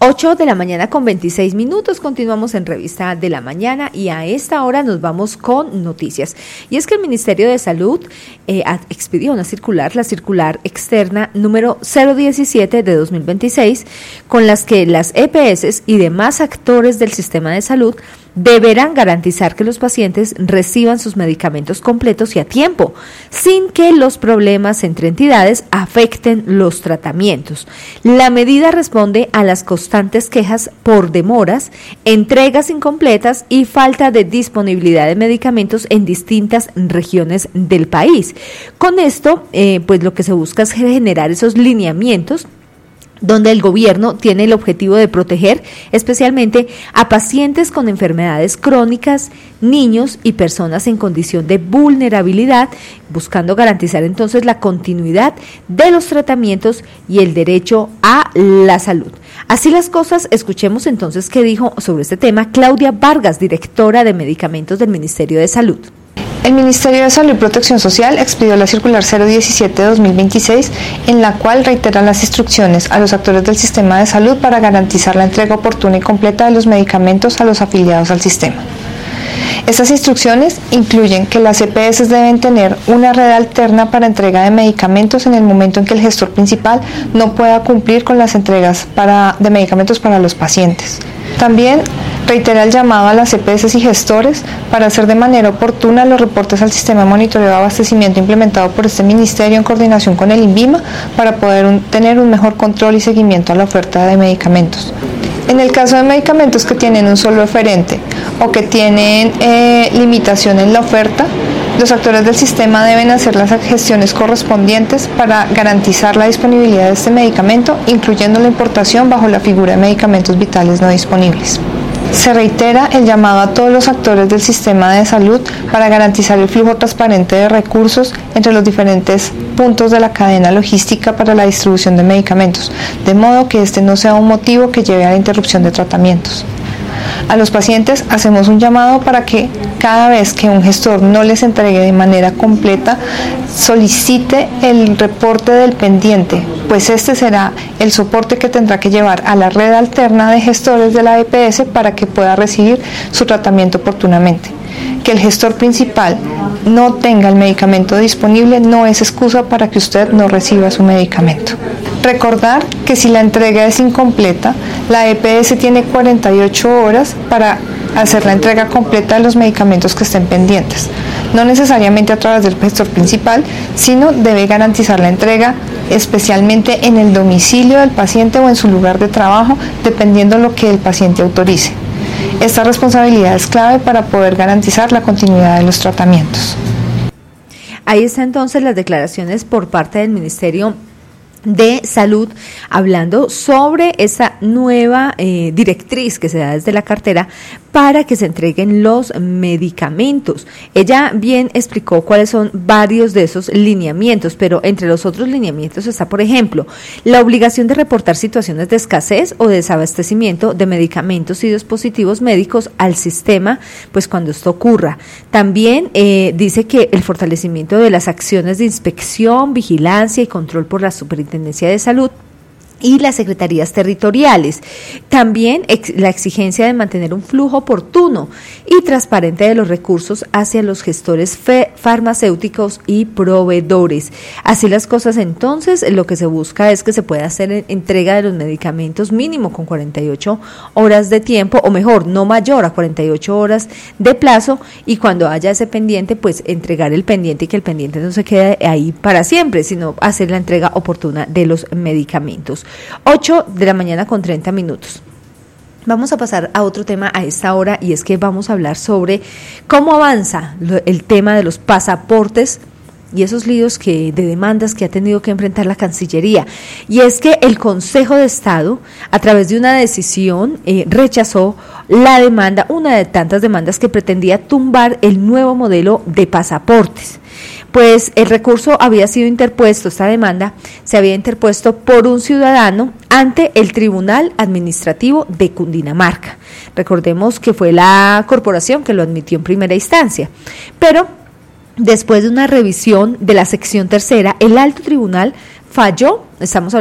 8 de la mañana con 26 minutos, continuamos en Revista de la Mañana y a esta hora nos vamos con noticias. Y es que el Ministerio de Salud expidió una circular, la circular externa número 017 de 2026, con las que las EPS y demás actores del sistema de salud deberán garantizar que los pacientes reciban sus medicamentos completos y a tiempo, sin que los problemas entre entidades afecten los tratamientos. La medida responde a las constantes quejas por demoras, entregas incompletas y falta de disponibilidad de medicamentos en distintas regiones del país. Con esto, pues lo que se busca es generar esos lineamientos donde el gobierno tiene el objetivo de proteger especialmente a pacientes con enfermedades crónicas, niños y personas en condición de vulnerabilidad, buscando garantizar entonces la continuidad de los tratamientos y el derecho a la salud. Así las cosas, escuchemos entonces qué dijo sobre este tema Claudia Vargas, directora de medicamentos del Ministerio de Salud. El Ministerio de Salud y Protección Social expidió la circular 017 de 2026, en la cual reitera las instrucciones a los actores del sistema de salud para garantizar la entrega oportuna y completa de los medicamentos a los afiliados al sistema. Estas instrucciones incluyen que las EPS deben tener una red alterna para entrega de medicamentos en el momento en que el gestor principal no pueda cumplir con las entregas de medicamentos para los pacientes. También reitera el llamado a las EPS y gestores para hacer de manera oportuna los reportes al sistema de monitoreo de abastecimiento implementado por este ministerio en coordinación con el INVIMA para poder tener un mejor control y seguimiento a la oferta de medicamentos. En el caso de medicamentos que tienen un solo oferente o que tienen limitación en la oferta, los actores del sistema deben hacer las gestiones correspondientes para garantizar la disponibilidad de este medicamento, incluyendo la importación bajo la figura de medicamentos vitales no disponibles. Se reitera el llamado a todos los actores del sistema de salud para garantizar el flujo transparente de recursos entre los diferentes puntos de la cadena logística para la distribución de medicamentos, de modo que este no sea un motivo que lleve a la interrupción de tratamientos. A los pacientes hacemos un llamado para que cada vez que un gestor no les entregue de manera completa, solicite el reporte del pendiente, pues este será el soporte que tendrá que llevar a la red alterna de gestores de la EPS para que pueda recibir su tratamiento oportunamente. Que el gestor principal no tenga el medicamento disponible no es excusa para que usted no reciba su medicamento. Recordar que si la entrega es incompleta, la EPS tiene 48 horas para hacer la entrega completa de los medicamentos que estén pendientes. No necesariamente a través del gestor principal, sino debe garantizar la entrega especialmente en el domicilio del paciente o en su lugar de trabajo, dependiendo de lo que el paciente autorice. Esta responsabilidad es clave para poder garantizar la continuidad de los tratamientos. Ahí están entonces las declaraciones por parte del Ministerio de Salud, hablando sobre esa nueva directriz que se da desde la cartera para que se entreguen los medicamentos. Ella bien explicó cuáles son varios de esos lineamientos, pero entre los otros lineamientos está, por ejemplo, la obligación de reportar situaciones de escasez o de desabastecimiento de medicamentos y dispositivos médicos al sistema, pues cuando esto ocurra. También dice que el fortalecimiento de las acciones de inspección, vigilancia y control por la Superintendencia de Salud y las secretarías territoriales. También la exigencia de mantener un flujo oportuno y transparente de los recursos hacia los gestores farmacéuticos y proveedores. Así las cosas, entonces, lo que se busca es que se pueda hacer entrega de los medicamentos mínimo con 48 horas de tiempo, o mejor, no mayor a 48 horas de plazo, y cuando haya ese pendiente, pues entregar el pendiente y que el pendiente no se quede ahí para siempre, sino hacer la entrega oportuna de los medicamentos. 8 de la mañana con 30 minutos. Vamos a pasar a otro tema a esta hora, y es que vamos a hablar sobre cómo avanza el tema de los pasaportes y esos líos de demandas que ha tenido que enfrentar la Cancillería. Y es que el Consejo de Estado, a través de una decisión, rechazó la demanda, una de tantas demandas que pretendía tumbar el nuevo modelo de pasaportes. Pues el recurso había sido interpuesto, esta demanda se había interpuesto por un ciudadano ante el Tribunal Administrativo de Cundinamarca. Recordemos que fue la corporación que lo admitió en primera instancia, pero después de una revisión de la sección tercera, el alto tribunal falló, estamos